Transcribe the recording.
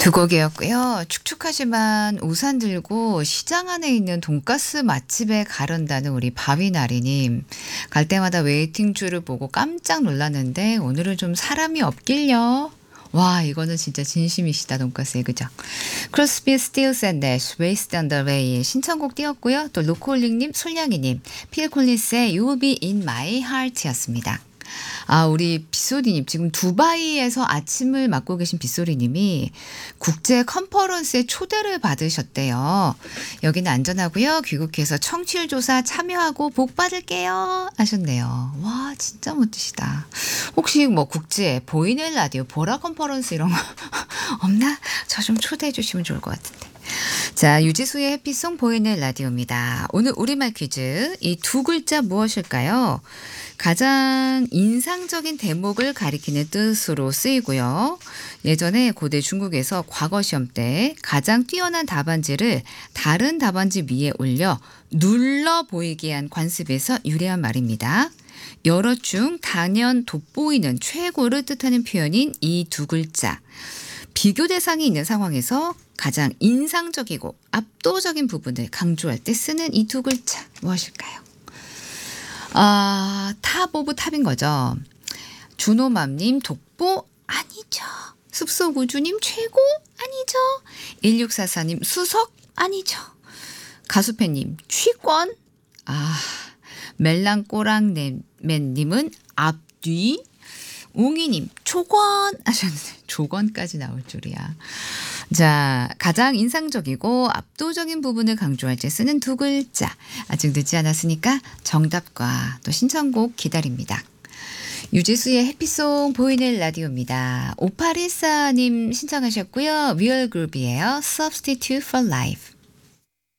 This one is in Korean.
두 곡이었고요. 축축하지만 우산 들고 시장 안에 있는 돈가스 맛집에 가른다는 우리 바비나리님. 갈 때마다 웨이팅 줄을 보고 깜짝 놀랐는데 오늘은 좀 사람이 없길요. 와, 이거는 진짜 진심이시다, 돈가스에. 그죠? 크로스비 스틸스 앤 내쉬 웨이스트 언 더 웨이 신청곡 띄웠고요. 또 로콜링님, 솔량이님, 필 콜린스의 You'll Be In My Heart였습니다. 아, 우리 빗소리님, 지금 두바이에서 아침을 맡고 계신 빗소리님이 국제 컨퍼런스에 초대를 받으셨대요. 여기는 안전하고요. 귀국해서 청취율 조사 참여하고 복 받을게요. 하셨네요. 와, 진짜 멋지시다. 혹시 뭐 국제 보이는 라디오 보라 컨퍼런스 이런 거 없나? 저 좀 초대해 주시면 좋을 것 같은데. 자, 유지수의 해피송 보이는 라디오입니다. 오늘 우리말 퀴즈. 이 두 글자 무엇일까요? 가장 인상적인 대목을 가리키는 뜻으로 쓰이고요. 예전에 고대 중국에서 과거 시험 때 가장 뛰어난 답안지를 다른 답안지 위에 올려 눌러 보이게 한 관습에서 유래한 말입니다. 여럿 중 단연 돋보이는 최고를 뜻하는 표현인 이 두 글자. 비교 대상이 있는 상황에서 가장 인상적이고 압도적인 부분을 강조할 때 쓰는 이 두 글자 무엇일까요? 아, 탑 오브 탑인 거죠. 준호맘님 독보 아니죠. 숲속우주님 최고 아니죠. 1644님 수석 아니죠. 가수팬님 취권. 아, 멜랑꼬랑맨님은 앞뒤. 웅이님 조건 하셨는데 조건까지 나올 줄이야. 자, 가장 인상적이고 압도적인 부분을 강조할 때 쓰는 두 글자. 아직 늦지 않았으니까 정답과 또 신청곡 기다립니다. 유지수의 해피송 보이는 라디오입니다. 5814님 신청하셨고요. 위얼그룹이에요. Substitute for Life.